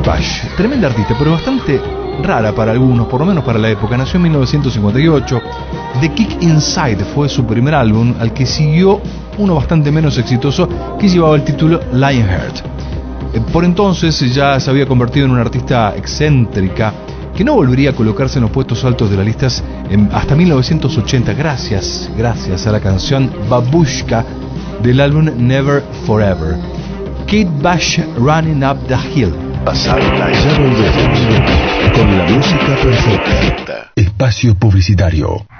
Bush, tremenda artista, pero bastante rara para algunos, por lo menos para la época. Nació en 1958. The Kick Inside fue su primer álbum, al que siguió uno bastante menos exitoso que llevaba el título Lionheart. Por entonces ya se había convertido en una artista excéntrica que no volvería a colocarse en los puestos altos de las listas hasta 1980, gracias a la canción Babushka del álbum Never Forever. Kate Bush, Running Up the Hill. Pasarla, ya volvemos con la música perfecta. Espacio publicitario.